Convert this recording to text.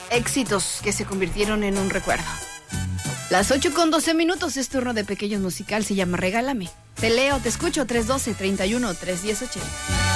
éxitos que se convirtieron en un recuerdo. Las 8:12 es turno de Pequeños Musical, se llama Regálame. Te leo, te escucho, 312-31-310-80.